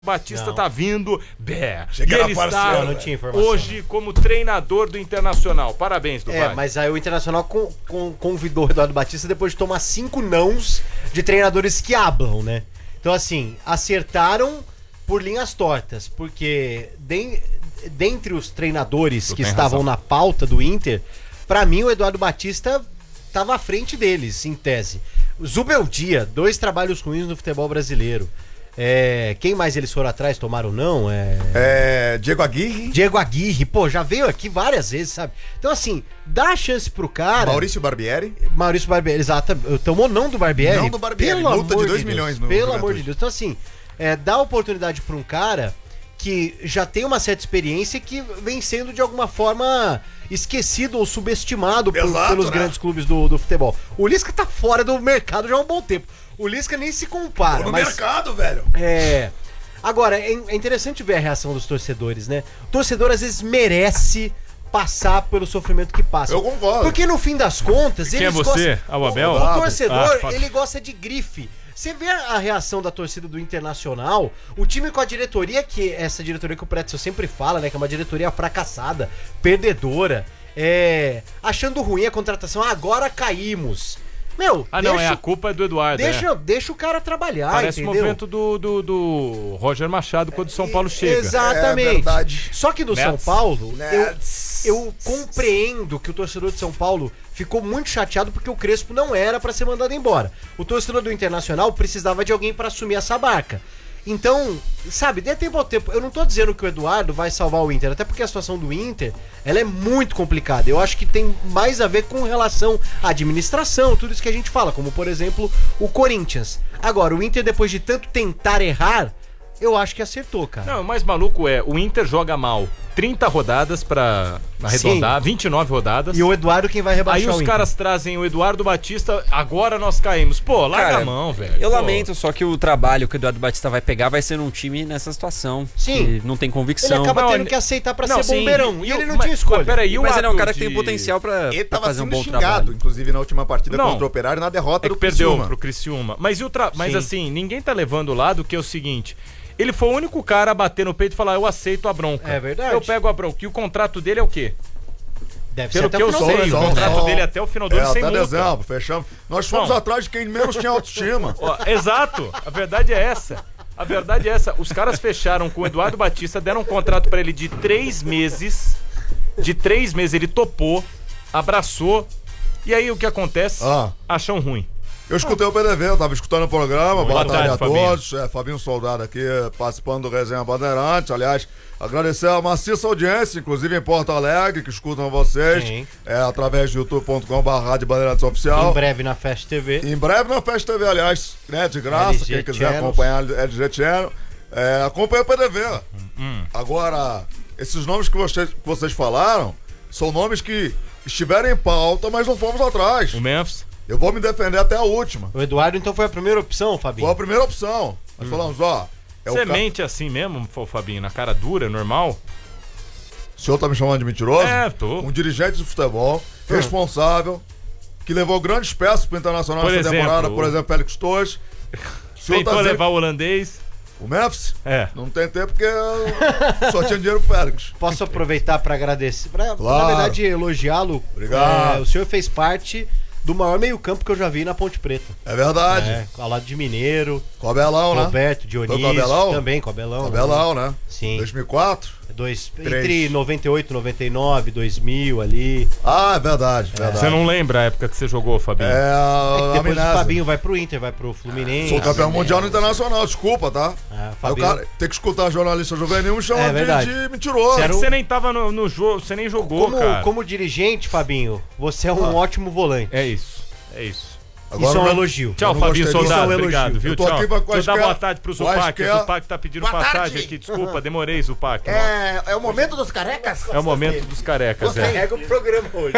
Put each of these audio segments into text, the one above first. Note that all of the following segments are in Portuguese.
Batista tá vindo, e ele está não tinha informação. hoje como treinador do Internacional. Parabéns, Dubai. Mas aí o Internacional convidou o Eduardo Batista depois de tomar 5 nãos de treinadores que hablam, né? Então, assim, acertaram por linhas tortas, porque dentre os treinadores que estavam na pauta do Inter, pra mim o Eduardo Batista tava à frente deles, em tese. Zubeldia, 2 trabalhos ruins no futebol brasileiro. Quem mais eles foram atrás, tomaram não? Diego Aguirre. Diego Aguirre, pô, já veio aqui várias vezes, sabe? Então, assim, dá a chance pro cara. Maurício Barbieri, exato. Tomou não do Barbieri? Não do Barbieri, multa de 2 milhões no Pelo amor de Deus. Então, assim, dá oportunidade pra um cara que já tem uma certa experiência e que vem sendo, de alguma forma, esquecido ou subestimado pelos grandes clubes do futebol. O Lisca tá fora do mercado já há um bom tempo. O Lisca nem se compara. No mercado, velho. Agora, é interessante ver a reação dos torcedores, né? O torcedor, às vezes, merece passar pelo sofrimento que passa. Eu concordo. Porque, no fim das contas, Quem é você? O Abel? O torcedor, ele gosta de grife. Você vê a reação da torcida do Internacional, o time com a diretoria, que essa diretoria que o Pretzel sempre fala, né? Que é uma diretoria fracassada, perdedora, achando ruim a contratação. Agora caímos. Meu, a culpa é do Eduardo. Deixa o cara trabalhar, Parece entendeu? o movimento do Roger Machado quando o São Paulo chega. Exatamente. É verdade. Só que do São Paulo, Nets. eu compreendo que o torcedor de São Paulo ficou muito chateado porque o Crespo não era pra ser mandado embora. O torcedor do Internacional precisava de alguém pra assumir essa barca. Então, sabe, dê tempo ao tempo. Eu não tô dizendo que o Eduardo vai salvar o Inter, até porque a situação do Inter, ela é muito complicada. Eu acho que tem mais a ver com relação à administração, tudo isso que a gente fala, como, por exemplo, o Corinthians. Agora, o Inter, depois de tanto tentar errar, eu acho que acertou, cara. Não, o mais maluco o Inter joga mal 30 rodadas pra arredondar, 29 rodadas. E o Eduardo quem vai rebaixar Aí os caras trazem o Eduardo Batista, agora nós caímos. Pô, larga a mão, velho. Eu lamento, só que o trabalho que o Eduardo Batista vai pegar vai ser num time nessa situação. Sim. Que não tem convicção. Ele acaba tendo que aceitar pra ser bombeirão. E ele não tinha escolha. Mas ele é um cara que tem potencial pra fazer um bom trabalho. Inclusive na última partida contra o Operário, na derrota do Criciúma. Perdeu pro Criciúma. Mas assim, ninguém tá levando o lado que é o seguinte... Ele foi o único cara a bater no peito e falar, eu aceito a bronca. É verdade. Eu pego a bronca. E o contrato dele é o quê? Deve Pelo ser até que eu sei, o contrato dele é até o final do ano sem multa. Dezembro, fechamos. Nós fomos atrás de quem menos tinha autoestima. Exato. A verdade é essa. Os caras fecharam com o Eduardo Batista, deram um contrato pra ele de 3 meses. De 3 meses ele topou, abraçou. E aí o que acontece? Acham ruim. Eu escutei o PDV, eu tava escutando o programa. Boa tarde a todos. Fabinho Soldado aqui, participando do Resenha Bandeirante. Aliás, agradecer a maciça audiência, inclusive em Porto Alegre, que escutam vocês. Sim. Através do youtube.com/Rádio Bandeirantes Oficial. Em breve na Fast TV. Em breve na Fast TV, aliás, né, de graça. LG quem quiser Channels. acompanhar LG Channel. Acompanha o PDV. Agora, esses nomes que vocês falaram são nomes que estiveram em pauta, mas não fomos atrás. O Memphis. Eu vou me defender até a última. O Eduardo, então, foi a primeira opção, Fabinho? Foi a primeira opção. Nós falamos, Você mente assim mesmo, Fabinho, na cara dura, normal? O senhor tá me chamando de mentiroso? Tô. Um dirigente de futebol, responsável, que levou grandes peças pro Internacional nessa temporada, por exemplo, Félix Torres. Tentou levar o holandês. O Memphis? Não tentei porque só tinha dinheiro pro Félix. Posso aproveitar pra agradecer, na verdade, elogiá-lo. Obrigado. O senhor fez parte do maior meio-campo que eu já vi na Ponte Preta. É verdade. Ao lado de Mineiro. Com o Abelão, né? Roberto, Dionísio. Foi com o Abelão? Também com o Abelão. Abelão, né? Sim. 2004? Entre 98, 99, 2000 ali. É verdade. Você não lembra a época que você jogou, Fabinho? Depois o Fabinho vai pro Inter, vai pro Fluminense. Sou campeão mundial no Internacional, desculpa, tá? Fabinho... O cara tem que escutar jornalista juvenil me chamando de mentiroso. Você nem tava no jogo, você nem jogou, cara. Como dirigente, Fabinho, você é um ótimo volante. É isso. Agora, isso é um elogio. Tchau, Fabinho Soldado. Obrigado, viu? Tchau. Deixa eu dar boa tarde pro Zupac. O Zupac tá pedindo passagem aqui. Desculpa, demorei, Zupac. É o momento dos carecas? É o momento dos carecas, Carrega o programa hoje.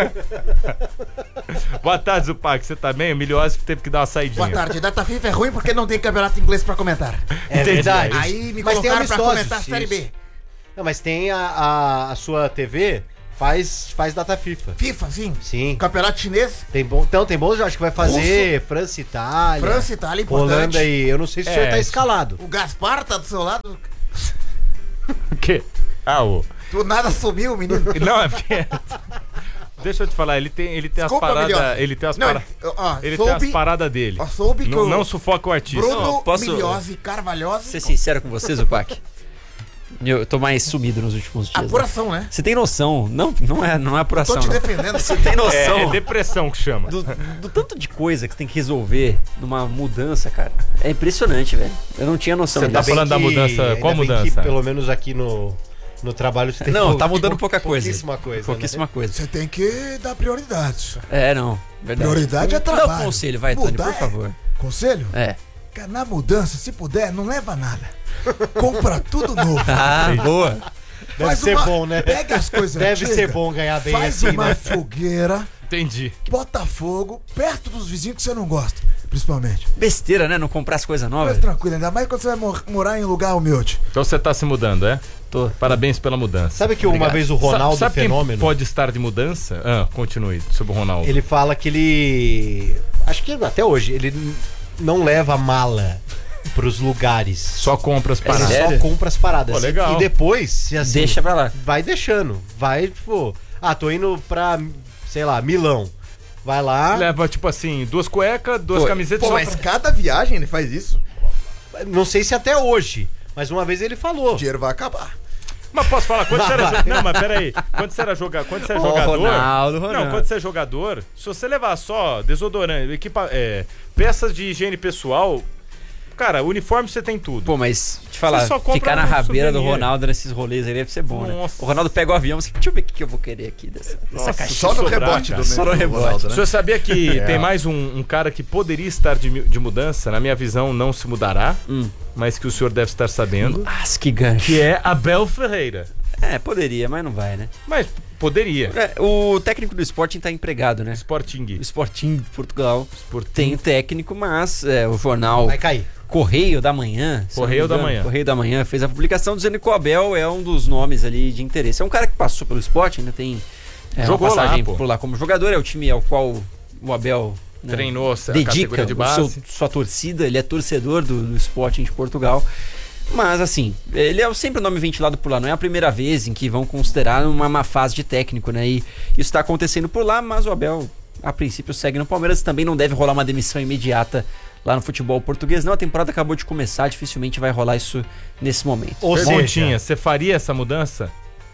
Boa tarde, Zupac. Você tá bem? O Miliose teve que dar uma saidinha. Boa tarde. Data FIFA é ruim porque não tem campeonato inglês pra comentar. É verdade. Aí me colocaram pra comentar a Série B. Não, mas tem a sua TV... Faz data FIFA. FIFA, sim. Sim. Campeonato chinês. Tem bons, eu acho que vai fazer França e Itália. França, Itália, importante. Holanda e... Eu não sei se o senhor tá isso. escalado. O Gaspar tá do seu lado. O quê? O... Do nada sumiu, menino. Não, é porque... Deixa eu te falar, ele tem Desculpa, as paradas... Milhosa. Ele tem as Não, paradas... ó, Ele tem as paradas dele. Ó, soube que Não, o não sufoca o artista. Bruno Não, posso- Milhose Carvalhosa. Ser sincero com vocês, o Pac. Eu tô mais sumido nos últimos dias. Né? Apuração, né? Você tem noção? Não é apuração. Tô te não. defendendo. Você tem noção É depressão que chama. do tanto de coisa que você tem que resolver numa mudança, cara. É impressionante, velho. Eu não tinha noção Você tá disso. falando da mudança, ainda qual bem mudança? Que, pelo menos aqui no trabalho você tem Não, tá mudando pouca coisa. Pouquíssima coisa. Pouquíssima coisa. Você tem que dar prioridade. É, não. Verdade. Prioridade é Dá trabalho. um conselho, vai, Tony, Mudar por favor. Conselho? É. Cara, na mudança, se puder, não leva nada. Compra tudo novo. Ah, boa. Deve ser bom, né? Pega as coisas Deve antigas, ser bom ganhar bem faz assim, uma né? fogueira, Entendi. bota fogo, perto dos vizinhos que você não gosta, principalmente. Besteira, né? Não comprar as coisas novas. Mas tranquilo, ainda mais quando você vai morar em um lugar humilde. Então você tá se mudando, é? Tô. Parabéns pela mudança. Sabe que uma vez o Ronaldo Sabe quem Fenômeno, pode estar de mudança? Continue sobre o Ronaldo. ele fala que ele... Acho que até hoje, ele não leva mala pros lugares. Só compra as Ele paradas. sério? só compra as paradas. Pô, legal. E depois, se assim, Deixa pra lá. vai deixando. Vai, tipo... tô indo pra, sei lá, Milão. Vai lá... Leva, tipo assim, 2 cuecas, 2 Pô, camisetas. Pô, só mas pra- cada viagem ele faz isso. Não sei se até hoje, mas uma vez ele falou. O dinheiro vai acabar. Mas posso falar, quando você era... Não, mas peraí. Quando você era jogador... Ronaldo. Não, quando você é jogador, se você levar só desodorante, peças de higiene pessoal... Cara, uniforme você tem tudo. Pô, mas te falar, Você só compra ficar na um rabeira do souvenir. Ronaldo nesses rolês aí deve ser bom, né? Nossa. O Ronaldo pega o avião, assim, deixa eu ver o que eu vou querer aqui dessa Nossa, caixinha. Só no sobrar, rebote cara. do Só no rebote. Ronaldo, O né? senhor sabia que tem mais um cara que poderia estar de mudança? Na minha visão, não se mudará, mas que o senhor deve estar sabendo. Nossa, que gancho. Que é Abel Ferreira. É, poderia, mas não vai, né? Mas poderia. É, o técnico do Sporting tá empregado, né? Sporting. O Sporting de Portugal Sporting. tem técnico, mas o jornal Vai cair. Correio da Manhã, se Correio não me da engano, Manhã. Correio da Manhã fez a publicação dizendo que o Abel é um dos nomes ali de interesse. É um cara que passou pelo Sporting, né? Tem Jogou uma passagem lá, pô. por lá como jogador, é o time ao qual o Abel né, Treinou a dedica categoria de o base. sua torcida, ele é torcedor do Sporting de Portugal. Mas assim, ele é sempre o nome ventilado por lá, não é a primeira vez em que vão considerar uma má fase de técnico, né? E isso está acontecendo por lá, mas o Abel, a princípio, segue no Palmeiras. Também não deve rolar uma demissão imediata lá no futebol português, não. A temporada acabou de começar, dificilmente vai rolar isso nesse momento. Ou Perguntinha, você faria essa mudança?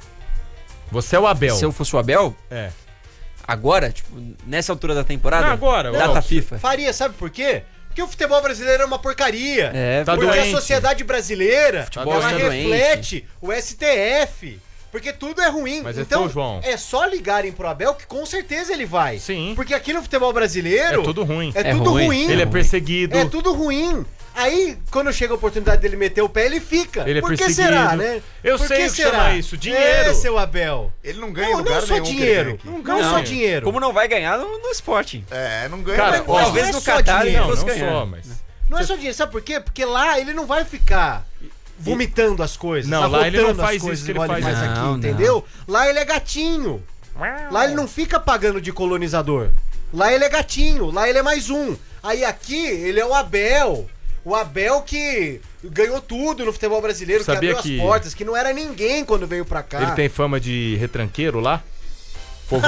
Você é o Abel. Se eu fosse o Abel, É. agora, tipo, nessa altura da temporada, Não, agora, data ó. FIFA. faria, sabe por quê? Porque o futebol brasileiro é uma porcaria. É, Tá Porque doente. a sociedade brasileira Futebol ela está reflete o STF. Porque tudo é ruim. Mas esse então, foi o João. é só ligarem pro Abel que com certeza ele vai. Sim. Porque aqui no futebol brasileiro É tudo ruim. é É tudo ruim. ruim. Ele é perseguido. É tudo ruim. Aí, quando chega a oportunidade dele meter o pé, ele fica. Ele é Por que perseguido. será, né? Eu Por sei que o que será? chama isso, dinheiro. É, seu Abel. Ele não ganha Não, em lugar não só nenhum que ele dinheiro. ganha aqui. Não só Não. dinheiro. Como não vai ganhar no Sporting. É, não ganha. Cara, mas- ó, Talvez não é no só Qatar ele dinheiro. Não, fosse não ganhar. só, mas... Não é só dinheiro, sabe por quê? Porque lá ele não vai ficar vomitando as coisas. Não, lá ele não arrotando as faz coisas isso que ele igual faz aqui, aqui. Não, entendeu? Lá ele é gatinho. Lá ele não fica pagando de colonizador. Lá ele é gatinho, lá ele é mais um. Aí aqui ele é o Abel. O Abel que ganhou tudo no futebol brasileiro, que Sabia abriu que- as portas, que não era ninguém quando veio pra cá. Ele tem fama de retranqueiro lá? Povo,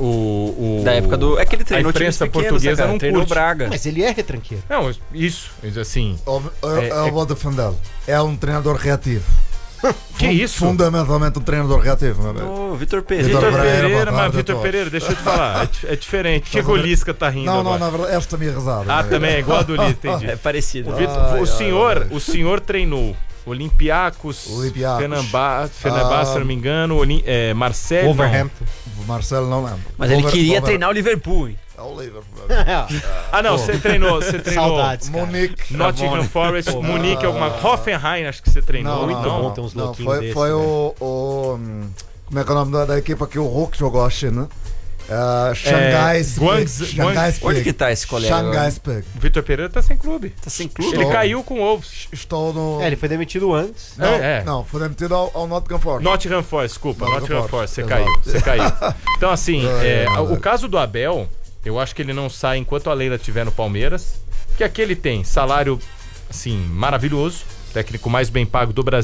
Da época do. É que ele treinou a imprensa times pequenos, portuguesa né, cara? não Treinou curte. Braga. Mas ele é retranqueiro. Não, isso, assim... Eu vou defendê-lo. É um treinador reativo. Que isso? Fundamentalmente um treinador reativo, meu amigo. Ô, Vitor Pereira. Vitor Vitor Pereira, Pereira, boa mas tarde a Vitor todos. Pereira, deixa eu te falar, é diferente. Que o Lisca tá rindo Não, agora. na verdade, esta minha risada. Ah, né? também é igual a do Lisca, entendi. É parecido. O senhor treinou Olympiacos, Fenerbahçe, se não me engano, Marseille, não. Wolverhampton. Marcelo não lembro. Mas ele queria treinar o Liverpool, hein? É o Liverpool. Ah, não, você treinou Saudades, cara. Munique. Nottingham Forest, Munique, alguma Hoffenheim, acho que você treinou. muito não. bom ter uns louquinhos foi, desses, foi né? como é que é o nome da equipa que o Hulk jogou, a China. Xangai Onde que tá esse colega? Xangai agora? O Vitor Pereira tá sem clube. Tá sem clube? Ele caiu com ovos. Estou no... Ele foi demitido antes. Não, foi demitido ao Nottingham Forest. Nottingham Forest, desculpa. Nottingham Nottingham Forest, você Forest, caiu. Então, assim, É. o caso do Abel, eu acho que ele não sai enquanto a Leila estiver no Palmeiras. Que aqui ele tem salário, assim, maravilhoso. Técnico mais bem pago do Brasil.